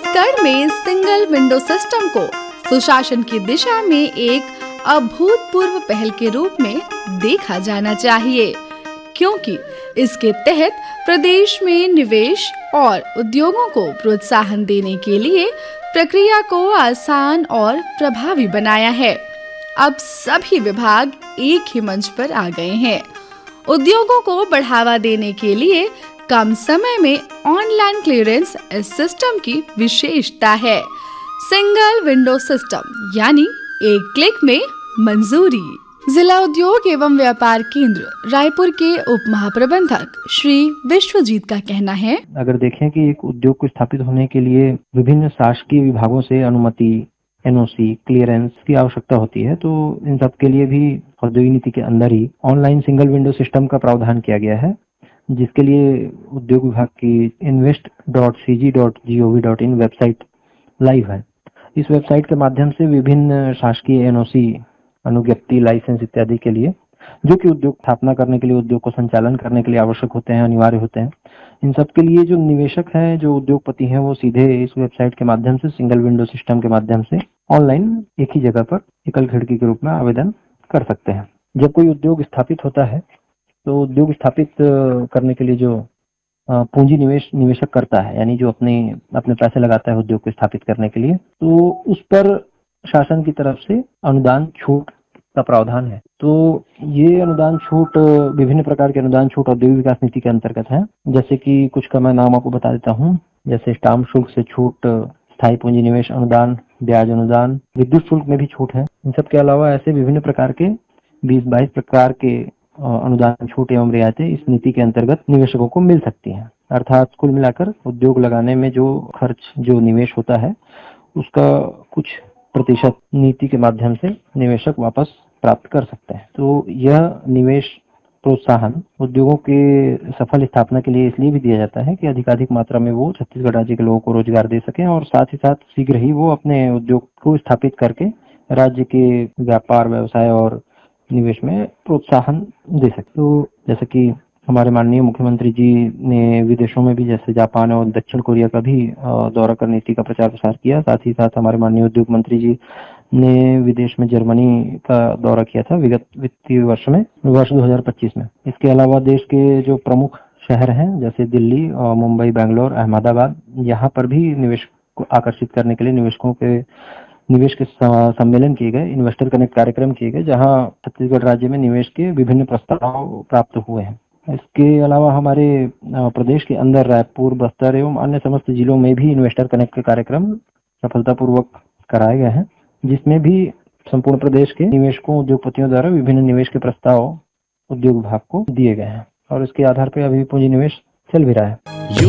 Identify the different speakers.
Speaker 1: छत्तीसगढ़ में single window system को सुशासन की दिशा में एक अभूतपूर्व पहल के रूप में देखा जाना चाहिए, क्योंकि इसके तहत प्रदेश में निवेश और उद्योगों को प्रोत्साहन देने के लिए प्रक्रिया को आसान और प्रभावी बनाया है। अब सभी विभाग एक ही मंच पर आ गए हैं। उद्योगों को बढ़ावा देने के लिए कम समय में ऑनलाइन क्लियरेंस इस सिस्टम की विशेषता है। सिंगल विंडो सिस्टम यानी एक क्लिक में मंजूरी। जिला उद्योग एवं व्यापार केंद्र रायपुर के उप महाप्रबंधक श्री विश्वजीत का कहना है,
Speaker 2: अगर देखें कि एक उद्योग को स्थापित होने के लिए विभिन्न शासकीय विभागों से अनुमति, एनओसी, क्लियरेंस की आवश्यकता होती है, तो इन सब के लिए भी औद्योगिक नीति के अंदर ही ऑनलाइन सिंगल विंडो सिस्टम का प्रावधान किया गया है, जिसके लिए उद्योग विभाग की invest.cg.gov.in वेबसाइट लाइव है। इस वेबसाइट के माध्यम से विभिन्न शासकीय एनओसी, अनुज्ञप्ति, लाइसेंस इत्यादि के लिए, जो कि उद्योग स्थापना करने के लिए, उद्योग को संचालन करने के लिए आवश्यक होते हैं, अनिवार्य होते हैं, इन सब के लिए जो निवेशक हैं, जो उद्योगपति हैं, वो सीधे इस वेबसाइट के माध्यम से सिंगल विंडो सिस्टम के माध्यम से ऑनलाइन एक ही जगह पर एकल खिड़की के रूप में आवेदन कर सकते हैं। जब कोई उद्योग स्थापित होता है तो उद्योग स्थापित करने के लिए जो पूंजी निवेशक करता है, यानी जो अपने पैसे लगाता है उद्योग को स्थापित करने के लिए, तो उस पर शासन की तरफ से अनुदान छूट का प्रावधान है। तो ये अनुदान छूट, विभिन्न प्रकार के अनुदान छूट औद्योगिक विकास नीति के अंतर्गत है। जैसे कि कुछ का मैं नाम आपको बता देता हूँ, जैसे स्टाम्प शुल्क से छूट, स्थायी पूंजी निवेश अनुदान, ब्याज अनुदान, विद्युत शुल्क में भी छूट है। इन सब के अलावा ऐसे विभिन्न प्रकार के 20-22 प्रकार के अनुदान छूट एवं रियायतें इस नीति के अंतर्गत निवेशकों को मिल सकती हैं। अर्थात कुल मिलाकर उद्योग लगाने में जो खर्च, जो निवेश होता है, उसका कुछ प्रतिशत नीति के माध्यम से निवेशक वापस प्राप्त कर सकते हैं। तो यह निवेश प्रोत्साहन उद्योगों के सफल स्थापना के लिए इसलिए भी दिया जाता है कि अधिकाधिक मात्रा में वो छत्तीसगढ़ राज्य के लोगों को रोजगार दे सकें और साथ ही साथ शीघ्र ही वो अपने उद्योग को स्थापित करके राज्य के व्यापार, व्यवसाय और निवेश में प्रोत्साहन दे सकते। तो जैसे कि हमारे माननीय मुख्यमंत्री जी ने विदेशों में भी, जैसे जापान और दक्षिण कोरिया का भी दौरा कर नीति का प्रचार प्रसार किया। साथ ही साथ हमारे माननीय उद्योग मंत्री जी ने विदेश में जर्मनी का दौरा किया था विगत वित्तीय वर्ष 2025 में। इसके अलावा देश के जो प्रमुख शहर हैं, जैसे दिल्ली, मुंबई, बेंगलोर, अहमदाबाद, यहाँ पर भी निवेश को आकर्षित करने के लिए निवेश के सम्मेलन किए गए, इन्वेस्टर कनेक्ट कार्यक्रम किए गए, जहां छत्तीसगढ़ राज्य में निवेश के विभिन्न प्रस्ताव प्राप्त हुए हैं। इसके अलावा हमारे प्रदेश के अंदर रायपुर, बस्तर एवं अन्य समस्त जिलों में भी इन्वेस्टर कनेक्ट के कार्यक्रम सफलतापूर्वक कराए गए हैं, जिसमें भी संपूर्ण प्रदेश के निवेशकों, उद्योगपतियों द्वारा विभिन्न निवेश के प्रस्ताव उद्योग विभाग को दिए गए हैं और इसके आधार पर अभी पूंजी निवेश चल भी रहा है।